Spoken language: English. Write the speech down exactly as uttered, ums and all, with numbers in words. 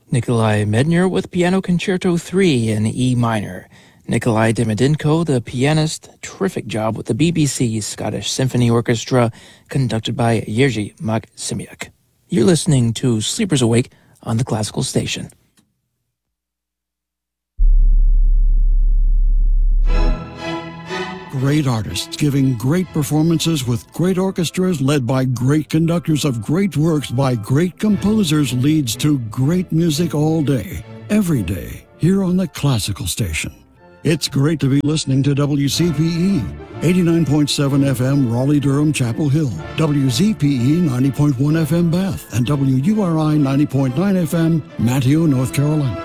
Nikolai Medner with Piano Concerto three in E minor. Nikolai Demidенko, the pianist, terrific job with the B B C Scottish Symphony Orchestra, conducted by Jerzy Maksimiuk. You're listening to Sleepers Awake on the Classical Station. Great artists giving great performances with great orchestras led by great conductors of great works by great composers leads to great music all day, every day, here on the Classical Station. It's great to be listening to W C P E, eighty-nine point seven F M Raleigh-Durham Chapel Hill, W Z P E ninety point one F M Bath, and W U R I ninety point nine F M Manteo, North Carolina.